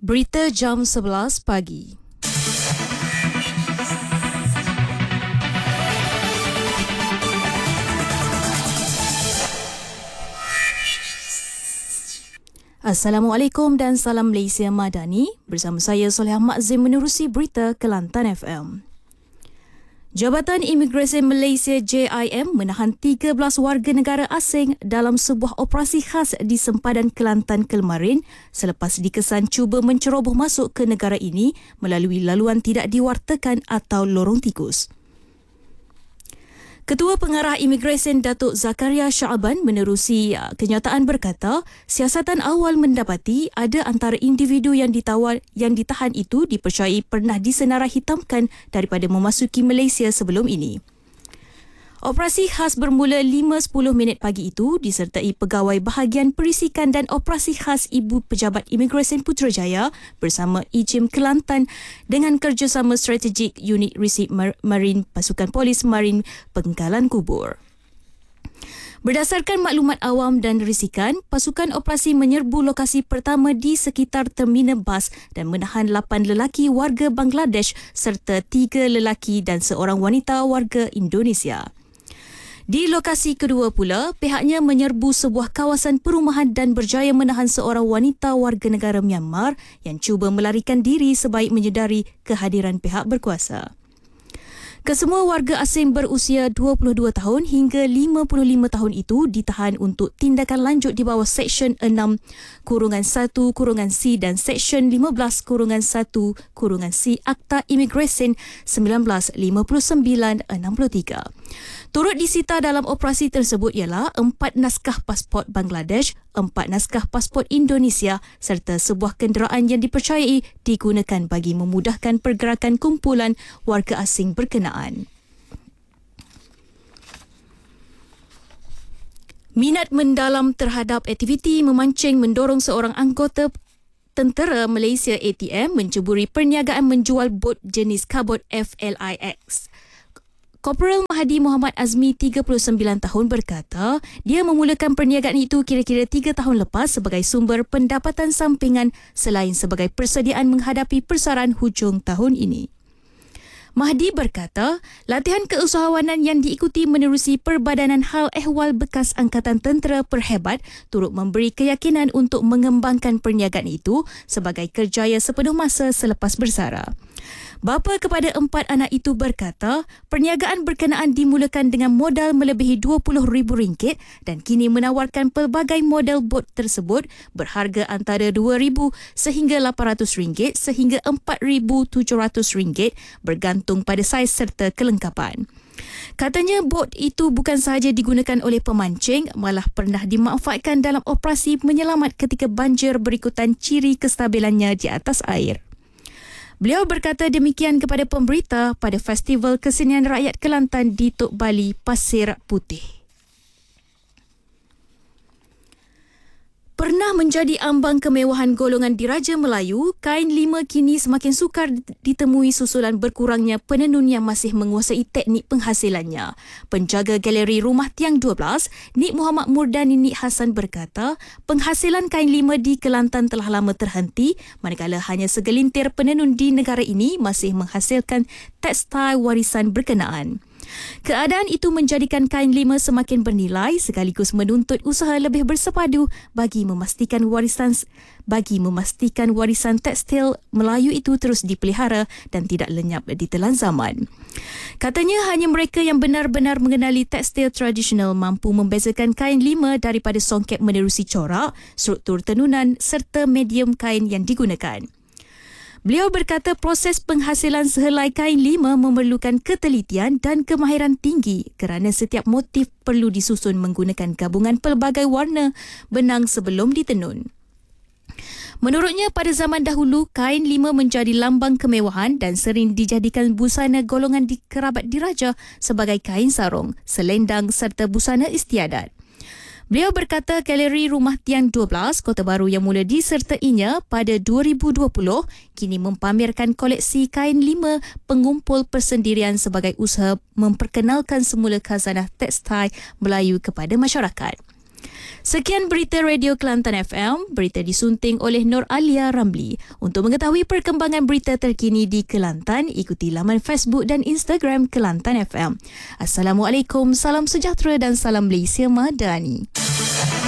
Berita jam 11 pagi. Assalamualaikum dan salam Malaysia Madani. Bersama saya Soleh Ahmad Zim menerusi berita Kelantan FM. Jabatan Imigresen Malaysia JIM menahan 13 warga negara asing dalam sebuah operasi khas di sempadan Kelantan kemarin selepas dikesan cuba menceroboh masuk ke negara ini melalui laluan tidak diwartakan atau lorong tikus. Ketua Pengarah Imigresen Datuk Zakaria Shaaban menerusi kenyataan berkata, siasatan awal mendapati ada antara individu yang ditahan itu dipercayai pernah disenarai hitamkan daripada memasuki Malaysia sebelum ini. Operasi khas bermula 5.10 minit pagi itu disertai pegawai bahagian perisikan dan operasi khas Ibu Pejabat Imigresen Putrajaya bersama IJIM Kelantan dengan kerjasama strategik Unit Resip Marin Pasukan Polis Marin Pengkalan Kubur. Berdasarkan maklumat awam dan risikan, pasukan operasi menyerbu lokasi pertama di sekitar terminal bas dan menahan 8 lelaki warga Bangladesh serta 3 lelaki dan seorang wanita warga Indonesia. Di lokasi kedua pula, pihaknya menyerbu sebuah kawasan perumahan dan berjaya menahan seorang wanita warga negara Myanmar yang cuba melarikan diri sebaik menyedari kehadiran pihak berkuasa. Kesemua warga asing berusia 22 tahun hingga 55 tahun itu ditahan untuk tindakan lanjut di bawah Seksyen 6-1-C dan Seksyen 15-1-C Akta Imigresen 1959-63. Turut disita dalam operasi tersebut ialah 4 naskah pasport Bangladesh, 4 naskah pasport Indonesia serta sebuah kenderaan yang dipercayai digunakan bagi memudahkan pergerakan kumpulan warga asing berkenaan. Minat mendalam terhadap aktiviti memancing mendorong seorang anggota Tentera Malaysia ATM menceburi perniagaan menjual bot jenis kabut FLIX. Korporal Mahdi Muhammad Azmi, 39 tahun berkata, dia memulakan perniagaan itu kira-kira 3 tahun lepas sebagai sumber pendapatan sampingan selain sebagai persediaan menghadapi persaran hujung tahun ini. Mahdi berkata, latihan keusahawanan yang diikuti menerusi Perbadanan Hal Ehwal bekas Angkatan Tentera Perhebat turut memberi keyakinan untuk mengembangkan perniagaan itu sebagai kerjaya sepenuh masa selepas bersara. Bapa kepada 4 anak itu berkata, perniagaan berkenaan dimulakan dengan modal melebihi RM20,000 dan kini menawarkan pelbagai model bot tersebut berharga antara RM2,000 sehingga RM800 sehingga RM4,700 bergantung pada saiz serta kelengkapan. Katanya bot itu bukan sahaja digunakan oleh pemancing, malah pernah dimanfaatkan dalam operasi menyelamat ketika banjir berikutan ciri kestabilannya di atas air. Beliau berkata demikian kepada pemberita pada Festival Kesenian Rakyat Kelantan di Tok Bali, Pasir Putih. Pernah menjadi ambang kemewahan golongan diraja Melayu, kain lima kini semakin sukar ditemui susulan berkurangnya penenun yang masih menguasai teknik penghasilannya. Penjaga Galeri Rumah Tiang 12, Nik Muhammad Murdani Nik Hassan berkata, penghasilan kain lima di Kelantan telah lama terhenti, manakala hanya segelintir penenun di negara ini masih menghasilkan tekstil warisan berkenaan. Keadaan itu menjadikan kain lima semakin bernilai sekaligus menuntut usaha lebih bersepadu bagi memastikan warisan tekstil Melayu itu terus dipelihara dan tidak lenyap ditelan zaman. Katanya hanya mereka yang benar-benar mengenali tekstil tradisional mampu membezakan kain lima daripada songket menerusi corak, struktur tenunan serta medium kain yang digunakan. Beliau berkata proses penghasilan sehelai kain lima memerlukan ketelitian dan kemahiran tinggi kerana setiap motif perlu disusun menggunakan gabungan pelbagai warna benang sebelum ditenun. Menurutnya, pada zaman dahulu, kain lima menjadi lambang kemewahan dan sering dijadikan busana golongan di kerabat diraja sebagai kain sarung, selendang serta busana istiadat. Beliau berkata Galeri Rumah Tiang 12 Kota Baru yang mula disertainya pada 2020 kini mempamerkan koleksi kain lima pengumpul persendirian sebagai usaha memperkenalkan semula khazanah tekstil Melayu kepada masyarakat. Sekian berita Radio Kelantan FM. Berita disunting oleh Nur Alia Ramli. Untuk mengetahui perkembangan berita terkini di Kelantan, ikuti laman Facebook dan Instagram Kelantan FM. Assalamualaikum, salam sejahtera dan salam Malaysia Madani.